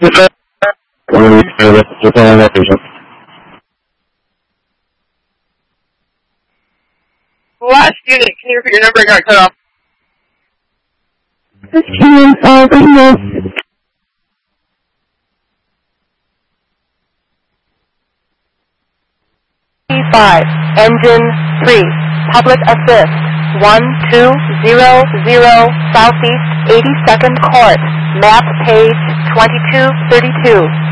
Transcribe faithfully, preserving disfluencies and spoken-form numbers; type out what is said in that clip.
Last unit, can you repeat your number? I got cut off. five, engine three, public assist, one two zero zero, southeast eighty-second court, map page twenty-two thirty-two.